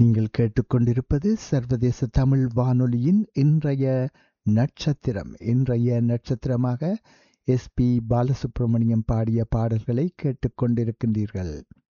நீங்கள் கேட்டுக்கொண்டிருப்பது சர்வதேச தமிழ் வானொலியின் இன்றைய நட்சத்திரம். இன்றைய நட்சத்திரமாக எஸ்பி பாலசுப்ரமணியம் பாடிய பாடல்களை கேட்டுக்கொண்டிருக்கின்றீர்கள்.